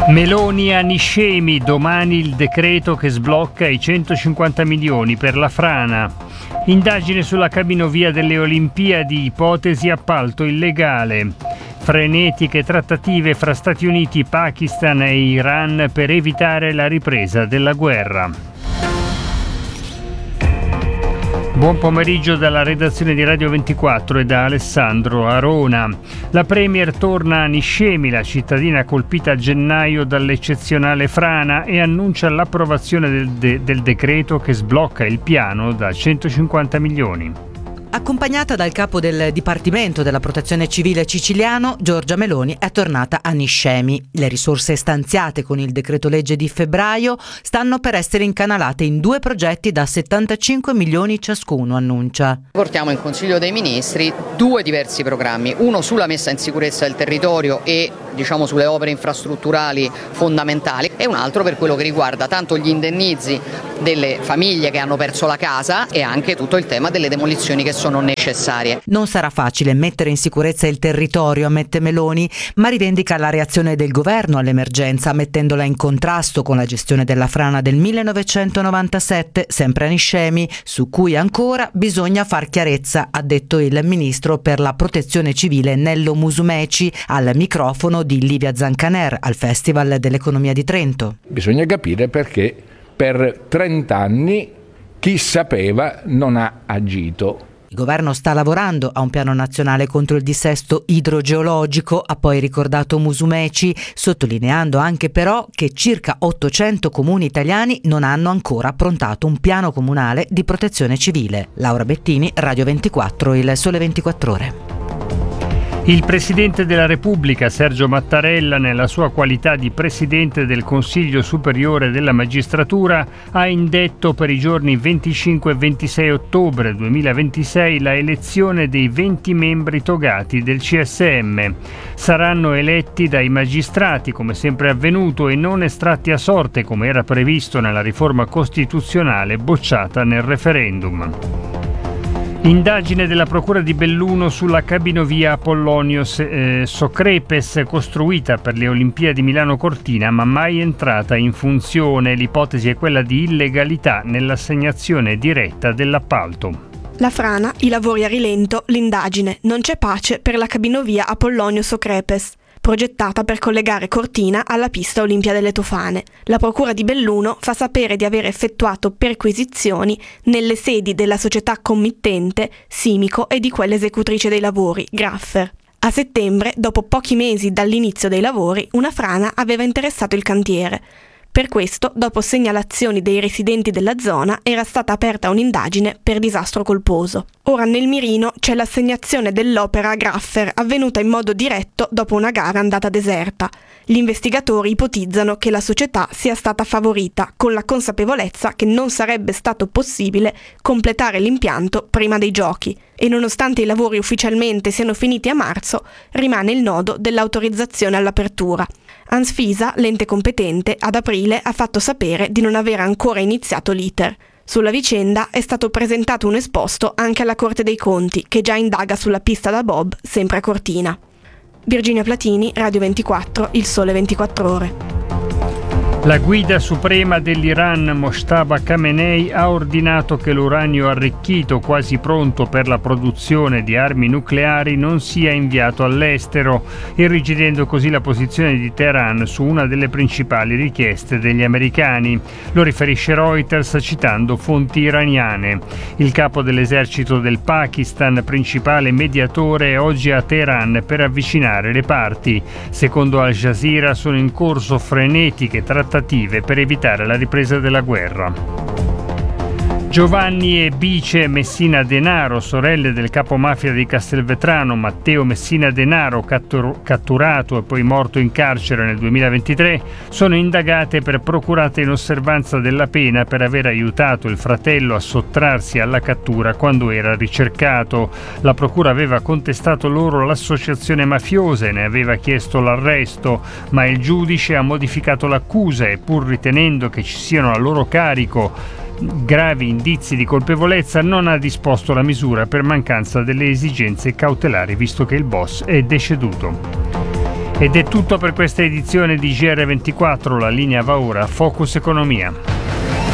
Meloni a Niscemi, domani il decreto che sblocca i 150 milioni per la frana. Indagine sulla cabinovia delle Olimpiadi, ipotesi appalto illegale. Frenetiche trattative fra Stati Uniti, Pakistan e Iran per evitare la ripresa della guerra. Buon pomeriggio dalla redazione di Radio 24 e da Alessandro Arona. La Premier torna a Niscemi, la cittadina colpita a gennaio dall'eccezionale frana, e annuncia l'approvazione del decreto che sblocca il piano da 150 milioni. Accompagnata dal capo del Dipartimento della Protezione Civile siciliano, Giorgia Meloni è tornata a Niscemi. Le risorse stanziate con il decreto legge di febbraio stanno per essere incanalate in 2 progetti da 75 milioni ciascuno, annuncia. Portiamo in Consiglio dei Ministri 2 diversi programmi, uno sulla messa in sicurezza del territorio e sulle opere infrastrutturali fondamentali, e un altro per quello che riguarda tanto gli indennizzi delle famiglie che hanno perso la casa e anche tutto il tema delle demolizioni che sono necessarie. Non sarà facile mettere in sicurezza il territorio, ammette Meloni, ma rivendica la reazione del governo all'emergenza, mettendola in contrasto con la gestione della frana del 1997, sempre a Niscemi, su cui ancora bisogna far chiarezza, ha detto il ministro per la protezione civile Nello Musumeci al microfono di Livia Zancaner al Festival dell'Economia di Trento. Bisogna capire perché per 30 anni chi sapeva non ha agito. Il governo sta lavorando a un piano nazionale contro il dissesto idrogeologico, ha poi ricordato Musumeci, sottolineando anche però che circa 800 comuni italiani non hanno ancora approntato un piano comunale di protezione civile. Laura Bettini, Radio 24, Il Sole 24 Ore. Il Presidente della Repubblica, Sergio Mattarella, nella sua qualità di Presidente del Consiglio Superiore della Magistratura, ha indetto per i giorni 25 e 26 ottobre 2026 la elezione dei 20 membri togati del CSM. Saranno eletti dai magistrati, come sempre è avvenuto, e non estratti a sorte, come era previsto nella riforma costituzionale bocciata nel referendum. Indagine della Procura di Belluno sulla cabinovia Apollonio Socrepes, costruita per le Olimpiadi Milano-Cortina ma mai entrata in funzione. L'ipotesi è quella di illegalità nell'assegnazione diretta dell'appalto. La frana, i lavori a rilento, l'indagine. Non c'è pace per la cabinovia Apollonio Socrepes, progettata per collegare Cortina alla pista Olimpia delle Tofane. La Procura di Belluno fa sapere di aver effettuato perquisizioni nelle sedi della società committente Simico e di quella esecutrice dei lavori, Graffer. A settembre, dopo pochi mesi dall'inizio dei lavori, una frana aveva interessato il cantiere. Per questo, dopo segnalazioni dei residenti della zona, era stata aperta un'indagine per disastro colposo. Ora nel mirino c'è l'assegnazione dell'opera a Graffer, avvenuta in modo diretto dopo una gara andata deserta. Gli investigatori ipotizzano che la società sia stata favorita, con la consapevolezza che non sarebbe stato possibile completare l'impianto prima dei giochi. E nonostante i lavori ufficialmente siano finiti a marzo, rimane il nodo dell'autorizzazione all'apertura. Ansfisa, l'ente competente, ad aprile ha fatto sapere di non aver ancora iniziato l'iter. Sulla vicenda è stato presentato un esposto anche alla Corte dei Conti, che già indaga sulla pista da bob, sempre a Cortina. Virginia Platini, Radio 24, Il Sole 24 Ore. La guida suprema dell'Iran, Mojtaba Khamenei, ha ordinato che l'uranio arricchito, quasi pronto per la produzione di armi nucleari, non sia inviato all'estero, irrigidendo così la posizione di Teheran su una delle principali richieste degli americani. Lo riferisce Reuters citando fonti iraniane. Il capo dell'esercito del Pakistan, principale mediatore, è oggi a Teheran per avvicinare le parti. Secondo Al Jazeera sono in corso frenetiche trattative per evitare la ripresa della guerra. Giovanni e Bice Messina Denaro, sorelle del capomafia di Castelvetrano Matteo Messina Denaro, catturato e poi morto in carcere nel 2023, sono indagate per procurata inosservanza della pena per aver aiutato il fratello a sottrarsi alla cattura quando era ricercato. La procura aveva contestato loro l'associazione mafiosa e ne aveva chiesto l'arresto, ma il giudice ha modificato l'accusa e, pur ritenendo che ci siano a loro carico gravi indizi di colpevolezza, non ha disposto la misura per mancanza delle esigenze cautelari, visto che il boss è deceduto. Ed è tutto per questa edizione di GR24, la linea va ora a Focus Economia.